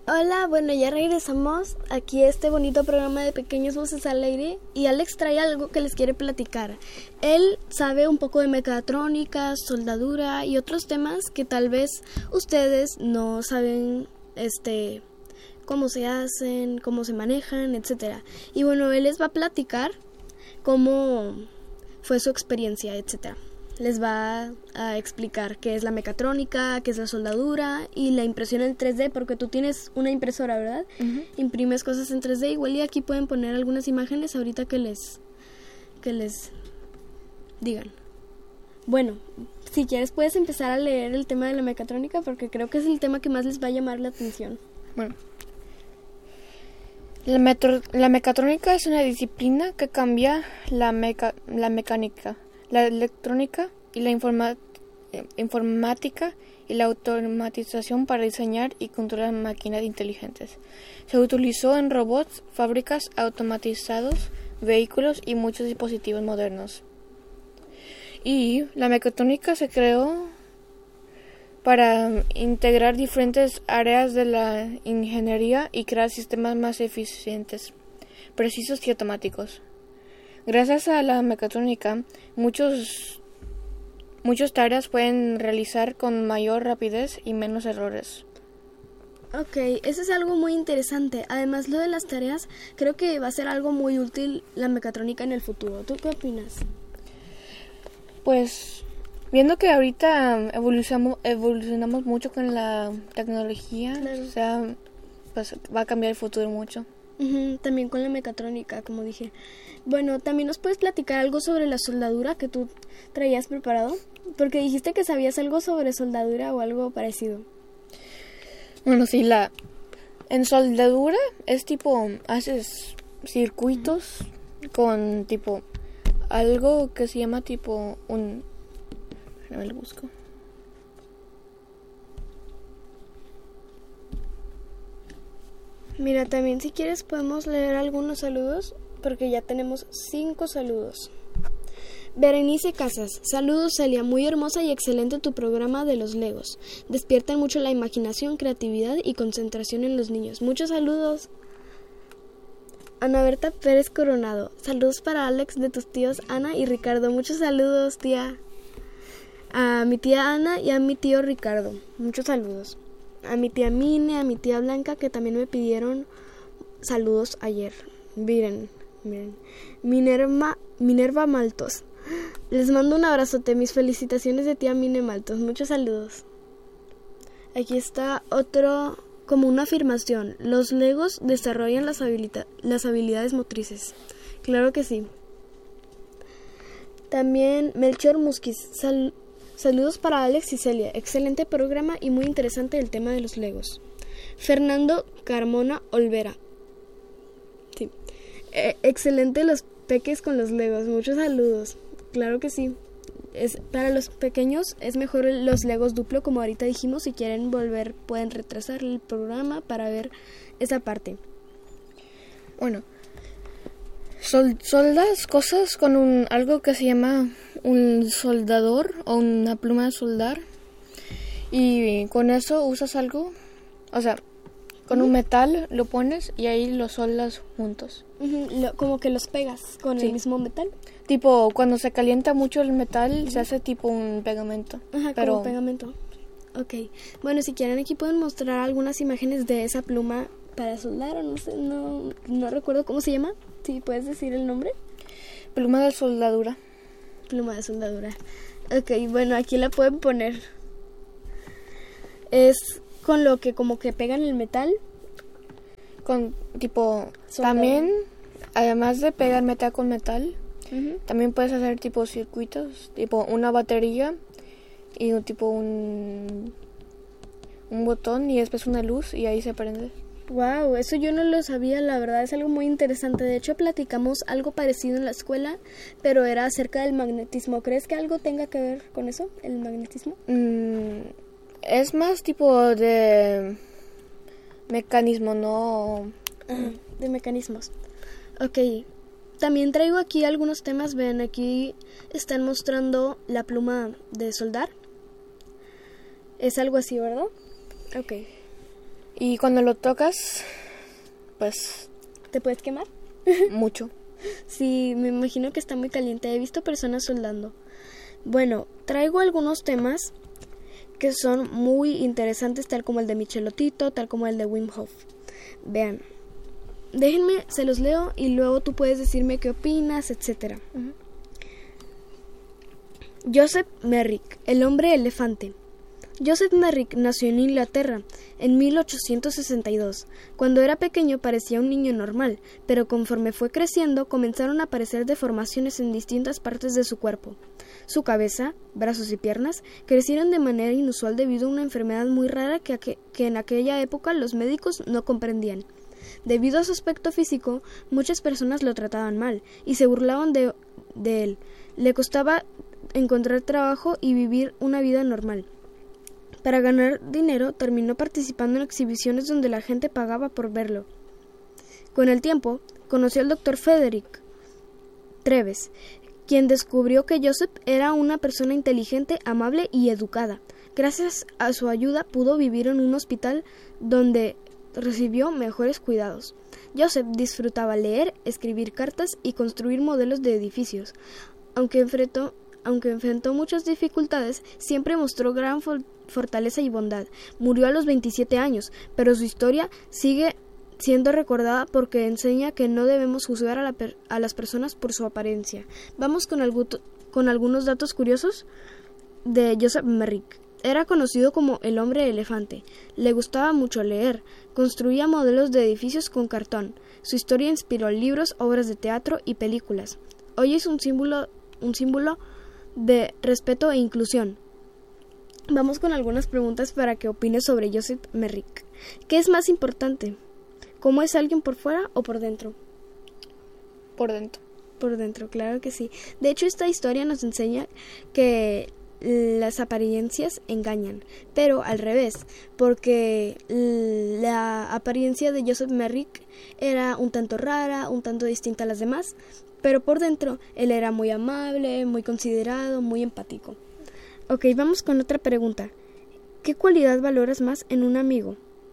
Hola, bueno, ya regresamos aquí a este bonito programa de Pequeñas Voces al Aire y Alex trae algo que les quiere platicar. Él sabe un poco de mecatrónica, soldadura y otros temas que tal vez ustedes no saben cómo se hacen, cómo se manejan, etcétera. Y bueno, él les va a platicar cómo fue su experiencia, etcétera. Les va a explicar qué es la mecatrónica, qué es la soldadura y la impresión en 3D, porque tú tienes una impresora, ¿verdad? Uh-huh. Imprimes cosas en 3D, igual y aquí pueden poner algunas imágenes ahorita que les digan. Bueno, si quieres puedes empezar a leer el tema de la mecatrónica, porque creo que es el tema que más les va a llamar la atención. Bueno, la mecatrónica es una disciplina que cambia la mecánica, la electrónica y la informática y la automatización para diseñar y controlar máquinas inteligentes. Se utilizó en robots, fábricas automatizados, vehículos y muchos dispositivos modernos. Y la mecatrónica se creó para integrar diferentes áreas de la ingeniería y crear sistemas más eficientes, precisos y automáticos. Gracias a la mecatrónica, muchas tareas pueden realizar con mayor rapidez y menos errores. Ok, eso es algo muy interesante. Además, lo de las tareas, creo que va a ser algo muy útil la mecatrónica en el futuro. ¿Tú qué opinas? Pues, viendo que ahorita evolucionamos mucho con la tecnología, claro. O sea, pues va a cambiar el futuro mucho. Uh-huh, también con la mecatrónica, como dije. Bueno, también nos puedes platicar algo sobre la soldadura que tú traías preparado, porque dijiste que sabías algo sobre soldadura o algo parecido. Bueno, sí, en soldadura es tipo, haces circuitos con tipo algo que se llama tipo déjame lo busco. Mira, también si quieres podemos leer algunos saludos, porque ya tenemos 5 saludos. Berenice Casas, saludos Celia, muy hermosa y excelente tu programa de los Legos. Despiertan mucho la imaginación, creatividad y concentración en los niños. Muchos saludos. Ana Berta Pérez Coronado, saludos para Alex de tus tíos Ana y Ricardo. Muchos saludos, tía. A mi tía Ana y a mi tío Ricardo. Muchos saludos. A mi tía Mine, a mi tía Blanca, que también me pidieron saludos ayer. Miren. Minerva Maltos. Les mando un abrazote. Mis felicitaciones de tía Mine Maltos. Muchos saludos. Aquí está otro, como una afirmación. Los Legos desarrollan las habilidades motrices. Claro que sí. También Melchor Musquiz. Saludos para Alex y Celia. Excelente programa y muy interesante el tema de los Legos. Fernando Carmona Olvera. Sí. Excelente los peques con los Legos. Muchos saludos. Claro que sí. Para los pequeños es mejor los Legos duplo, como ahorita dijimos. Si quieren volver, pueden retrasar el programa para ver esa parte. Bueno, soldas cosas con algo que se llama un soldador o una pluma de soldar, y con eso usas algo, o sea, con un metal lo pones y ahí lo soldas juntos. Como que los pegas con el mismo metal. Tipo, cuando se calienta mucho el metal, se hace tipo un pegamento. Ajá, pero como pegamento. Ok. Bueno, si quieren aquí pueden mostrar algunas imágenes de esa pluma para soldar, o no sé, no recuerdo cómo se llama. ¿Sí puedes decir el nombre? Pluma de soldadura. Pluma de soldadura. Ok, bueno, aquí la pueden poner. Es con lo que como que pegan el metal. Con tipo, también, además de pegar metal con metal, también puedes hacer tipo circuitos, tipo una batería y un botón y después una luz y ahí se prende. Wow, eso yo no lo sabía, la verdad es algo muy interesante. De hecho, platicamos algo parecido en la escuela, pero era acerca del magnetismo. ¿Crees que algo tenga que ver con eso, el magnetismo? Es más tipo de mecanismo, no... de mecanismos. Ok, también traigo aquí algunos temas. Ven, aquí están mostrando la pluma de soldar. Es algo así, ¿verdad? Ok. Y cuando lo tocas, pues... ¿Te puedes quemar? mucho. Sí, me imagino que está muy caliente. He visto personas soldando. Bueno, traigo algunos temas que son muy interesantes, tal como el de Michelotito, tal como el de Wim Hof. Vean, déjenme, se los leo y luego tú puedes decirme qué opinas, etc. Joseph Merrick, el hombre elefante. Joseph Merrick nació en Inglaterra en 1862. Cuando era pequeño parecía un niño normal, pero conforme fue creciendo comenzaron a aparecer deformaciones en distintas partes de su cuerpo. Su cabeza, brazos y piernas crecieron de manera inusual debido a una enfermedad muy rara que en aquella época los médicos no comprendían. Debido a su aspecto físico, muchas personas lo trataban mal y se burlaban de él. Le costaba encontrar trabajo y vivir una vida normal. Para ganar dinero, terminó participando en exhibiciones donde la gente pagaba por verlo. Con el tiempo, conoció al Dr. Frederick Treves, quien descubrió que Joseph era una persona inteligente, amable y educada. Gracias a su ayuda pudo vivir en un hospital donde recibió mejores cuidados. Joseph disfrutaba leer, escribir cartas y construir modelos de edificios. Aunque enfrentó muchas dificultades, siempre mostró gran fortaleza y bondad. Murió a los 27 años, pero su historia sigue siendo recordada porque enseña que no debemos juzgar a las personas por su apariencia. Vamos con algunos datos curiosos de Joseph Merrick. Era conocido como el hombre elefante. Le gustaba mucho leer. Construía modelos de edificios con cartón. Su historia inspiró libros, obras de teatro y películas. Hoy es un símbolo de respeto e inclusión. Vamos con algunas preguntas para que opines sobre Joseph Merrick. ¿Qué es más importante? ¿Cómo es alguien por fuera o por dentro? Por dentro. Por dentro, claro que sí. De hecho, esta historia nos enseña que las apariencias engañan, pero al revés, porque la apariencia de Joseph Merrick era un tanto rara, un tanto distinta a las demás, pero por dentro él era muy amable, muy considerado, muy empático. Ok, vamos con otra pregunta. ¿Qué cualidad valoras más en un amigo?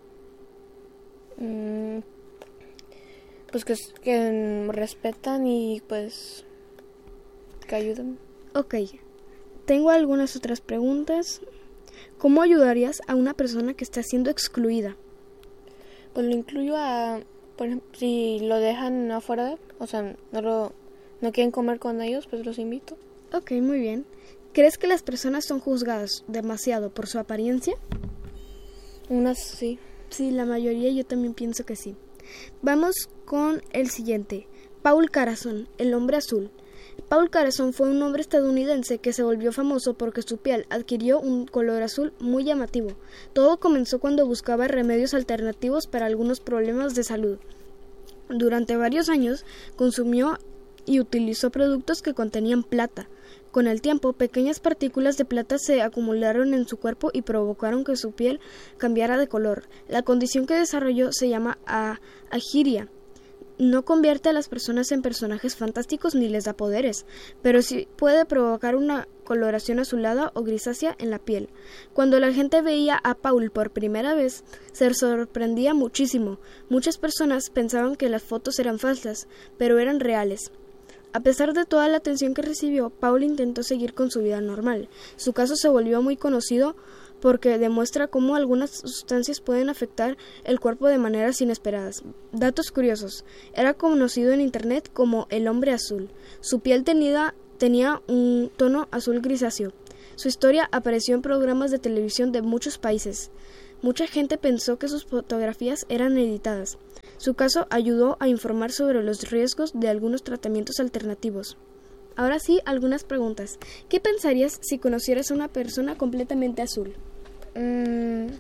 Pues que respetan y pues que ayudan. Ok, tengo algunas otras preguntas. ¿Cómo ayudarías a una persona que está siendo excluida? Pues lo incluyo por ejemplo, si lo dejan afuera, o sea, no quieren comer con ellos, pues los invito. Ok, muy bien. ¿Crees que las personas son juzgadas demasiado por su apariencia? Unas sí. Sí, la mayoría yo también pienso que sí. Vamos con el siguiente. Paul Carazón, el hombre azul. Paul Carazón fue un hombre estadounidense que se volvió famoso porque su piel adquirió un color azul muy llamativo. Todo comenzó cuando buscaba remedios alternativos para algunos problemas de salud. Durante varios años consumió y utilizó productos que contenían plata. Con el tiempo, pequeñas partículas de plata se acumularon en su cuerpo y provocaron que su piel cambiara de color. La condición que desarrolló se llama agiria. No convierte a las personas en personajes fantásticos ni les da poderes, pero sí puede provocar una coloración azulada o grisácea en la piel. Cuando la gente veía a Paul por primera vez, se sorprendía muchísimo. Muchas personas pensaban que las fotos eran falsas, pero eran reales. A pesar de toda la atención que recibió, Paul intentó seguir con su vida normal. Su caso se volvió muy conocido porque demuestra cómo algunas sustancias pueden afectar el cuerpo de maneras inesperadas. Datos curiosos. Era conocido en Internet como el hombre azul. Su piel tenía un tono azul grisáceo. Su historia apareció en programas de televisión de muchos países. Mucha gente pensó que sus fotografías eran editadas. Su caso ayudó a informar sobre los riesgos de algunos tratamientos alternativos. Ahora sí, algunas preguntas. ¿Qué pensarías si conocieras a una persona completamente azul? Me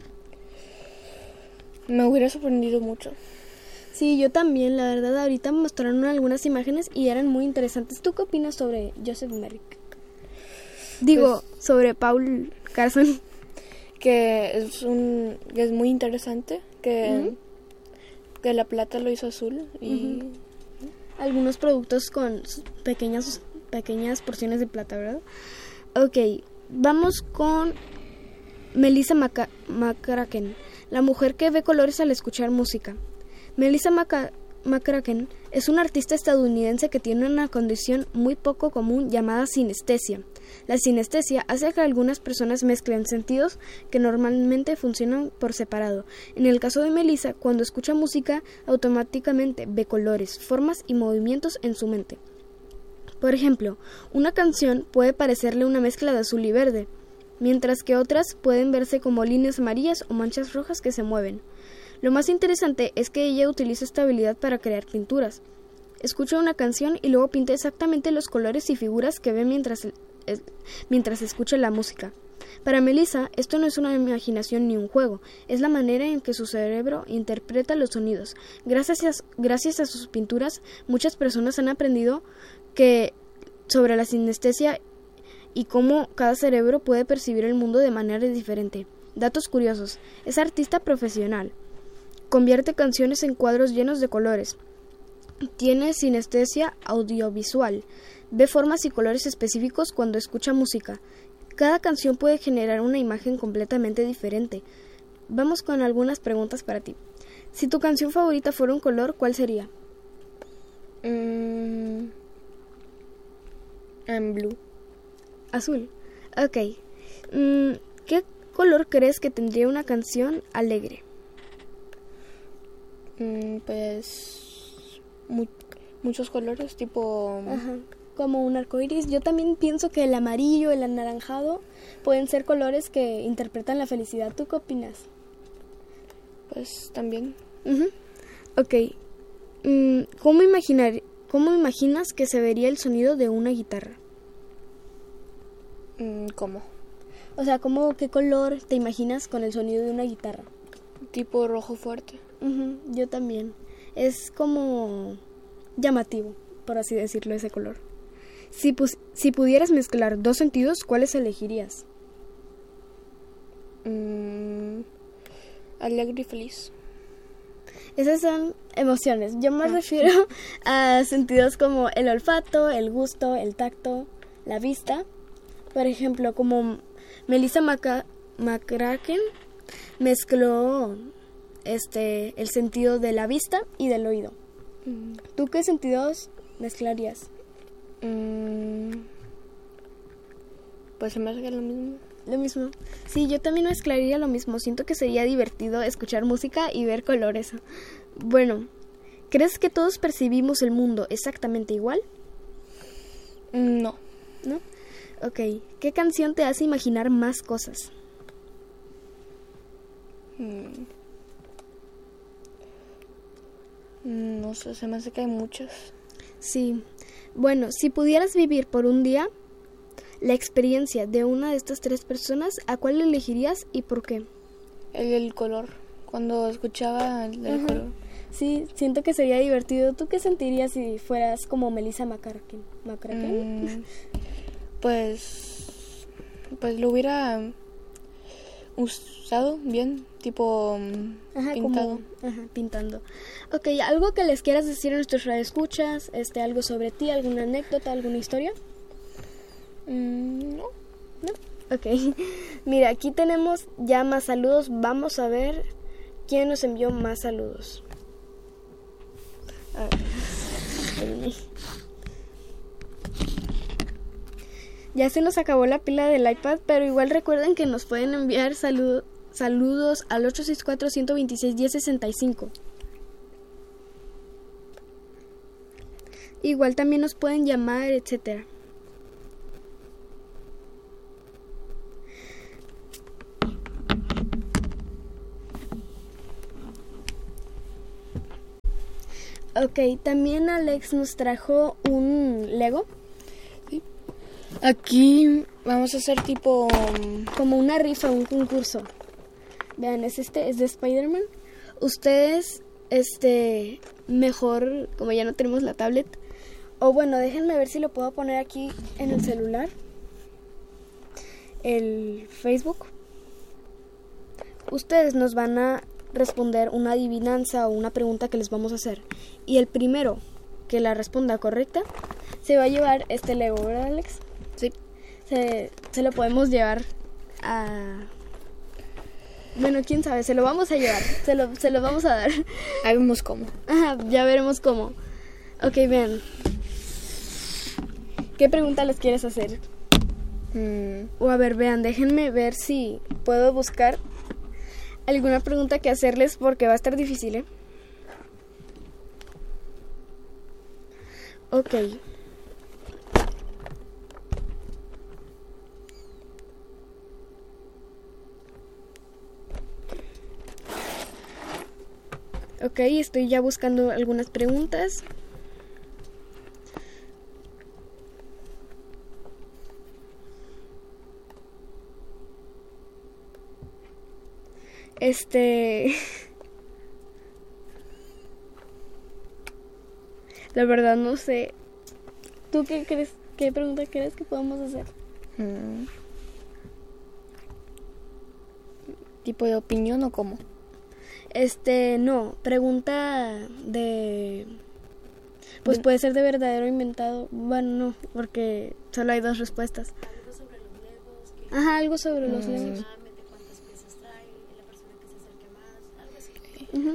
hubiera sorprendido mucho. Sí, yo también. La verdad, ahorita me mostraron algunas imágenes y eran muy interesantes. ¿Tú qué opinas sobre Joseph Merrick? Sobre Paul Carazón. Que es muy interesante que la plata lo hizo azul y algunos productos con pequeñas porciones de plata, ¿verdad? Ok, vamos con Melissa McCracken. la mujer que ve colores al escuchar música. Melissa McCracken es una artista estadounidense que tiene una condición muy poco común llamada sinestesia. La sinestesia hace que algunas personas mezclen sentidos que normalmente funcionan por separado. En el caso de Melissa, cuando escucha música, automáticamente ve colores, formas y movimientos en su mente. Por ejemplo, una canción puede parecerle una mezcla de azul y verde, mientras que otras pueden verse como líneas amarillas o manchas rojas que se mueven. Lo más interesante es que ella utiliza esta habilidad para crear pinturas. Escucha una canción y luego pinta exactamente los colores y figuras que ve mientras escucha la música. Para Melissa, esto no es una imaginación ni un juego, es la manera en que su cerebro interpreta los sonidos. Gracias a sus pinturas, muchas personas han aprendido sobre la sinestesia y cómo cada cerebro puede percibir el mundo de manera diferente. Datos curiosos: es artista profesional. Convierte canciones en cuadros llenos de colores. Tiene sinestesia audiovisual. Ve formas y colores específicos cuando escucha música. Cada canción puede generar una imagen completamente diferente. Vamos con algunas preguntas para ti. Si tu canción favorita fuera un color, ¿cuál sería? Blue. Azul. Ok. ¿Qué color crees que tendría una canción alegre? Pues muchos colores, tipo... Ajá, como un arcoíris. Yo también pienso que el amarillo, el anaranjado pueden ser colores que interpretan la felicidad. ¿Tú qué opinas? Pues también. Ok. ¿Cómo imaginas que se vería el sonido de una guitarra? ¿Cómo? O sea, ¿qué color te imaginas con el sonido de una guitarra? Tipo rojo fuerte. Yo también. Es como llamativo, por así decirlo, ese color. Si pudieras mezclar dos sentidos, ¿cuáles elegirías? Alegre y feliz. Esas son emociones. Yo me refiero a sentidos como el olfato, el gusto, el tacto, la vista. Por ejemplo, como Melissa McCracken mezcló el sentido de la vista y del oído. ¿Tú qué sentidos mezclarías? Pues se me hace lo mismo. Lo mismo. Sí, yo también mezclaría lo mismo. Siento que sería divertido escuchar música y ver colores. Bueno, ¿crees que todos percibimos el mundo exactamente igual? No. ¿No? Ok. ¿Qué canción te hace imaginar más cosas? No sé, se me hace que hay muchas. Sí. Bueno, si pudieras vivir por un día la experiencia de una de estas tres personas, ¿a cuál elegirías y por qué? El color. Cuando escuchaba el color. Sí, siento que sería divertido. ¿Tú qué sentirías si fueras como Melissa McCracken? Pues lo hubiera usado bien, tipo pintado. Pintando. Ok, ¿algo que les quieras decir a nuestros radioescuchas? ¿Algo sobre ti? ¿Alguna anécdota? ¿Alguna historia? No. Ok. Mira, aquí tenemos ya más saludos. Vamos a ver quién nos envió más saludos. A ver. Ya se nos acabó la pila del iPad, pero igual recuerden que nos pueden enviar saludos al 864-126-1065. Igual también nos pueden llamar, etcétera. Ok, también Alex nos trajo un Lego. Sí. Aquí vamos a hacer tipo... como una rifa, un concurso. Vean, es de Spider-Man. Ustedes, mejor, como ya no tenemos la tablet, o bueno, déjenme ver si lo puedo poner aquí en el celular. El Facebook. Ustedes nos van a responder una adivinanza o una pregunta que les vamos a hacer. Y el primero que la responda correcta se va a llevar este Lego, ¿verdad, Alex? Sí. Se lo podemos llevar a Bueno, quién sabe, se lo vamos a llevar, se lo vamos a dar. Ahí vemos cómo. Ajá, ya veremos cómo. Ok, vean. ¿Qué pregunta les quieres hacer? O a ver, vean, déjenme ver si puedo buscar alguna pregunta que hacerles porque va a estar difícil, ¿eh? Ok. Ok, estoy ya buscando algunas preguntas. La verdad no sé. ¿Tú qué crees? ¿Qué pregunta crees que podamos hacer? ¿Tipo de opinión o cómo? No, pregunta de... Pues puede ser de verdadero o inventado. Bueno, no, porque solo hay 2 respuestas. Algo sobre los Legos. Ajá, algo sobre los Legos. Aproximadamente cuántas piezas trae, la persona que se acerque más, algo así. Ujú.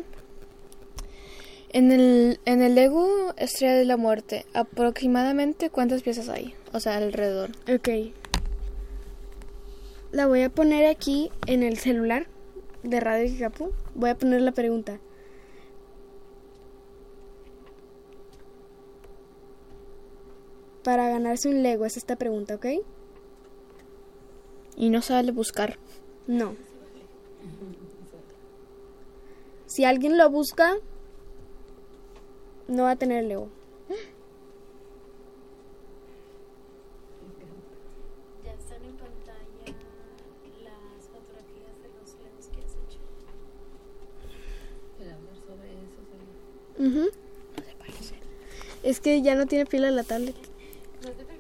En el Lego Estrella de la Muerte, aproximadamente ¿cuántas piezas hay? O sea, alrededor. Ok. La voy a poner aquí en el celular de Radio Kikapu. Voy a poner la pregunta. Para ganarse un Lego es esta pregunta, ¿ok? Y no sale buscar. No. Si alguien lo busca, no va a tener Lego. Ya están en pantalla las fotografías de los Legos que has hecho. El hablar sobre eso sería. Es que ya no tiene pila la tablet. No te